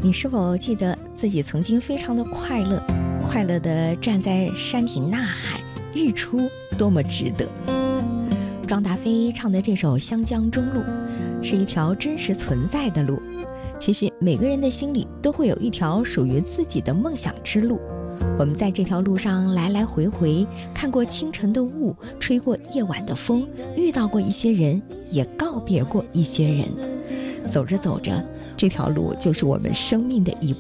你是否记得自己曾经非常的快乐，快乐地站在山体呐喊，日出多么值得。庄达菲唱的这首《湘江中路》是一条真实存在的路。其实每个人的心里都会有一条属于自己的梦想之路，我们在这条路上来来回回，看过清晨的雾，吹过夜晚的风，遇到过一些人，也告别过一些人。走着走着，这条路就是我们生命的一